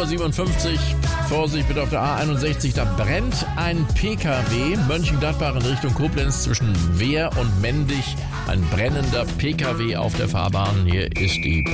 7:57 Uhr. Vorsicht bitte auf der A61, da brennt ein PKW. Mönchengladbach in Richtung Koblenz zwischen Wehr und Mendig. Ein brennender PKW auf der Fahrbahn. Hier ist die